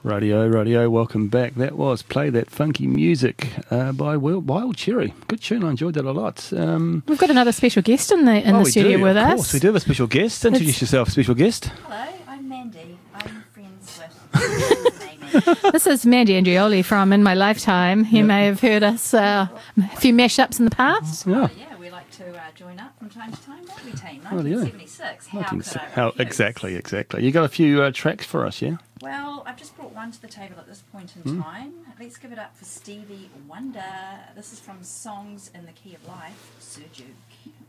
Radio, welcome back. That was Play That Funky Music by Wild Cherry. Good tune, I enjoyed that a lot. We've got another special guest in the studio with us. Of course, we do have a special guest. Introduce yourself, special guest. Hello, I'm Mandy. I'm friends with Amy. This is Mandy Andrioli from In My Lifetime. You may have heard us a few mashups in the past. Yeah. Yeah, we like to join up from time to time, don't we, team? Oh, yeah. 1976. How could I refuse? Exactly. You got a few tracks for us, yeah? Well, I've just brought one to the table at this point in time. Let's give it up for Stevie Wonder. This is from Songs in the Key of Life, Sir Duke.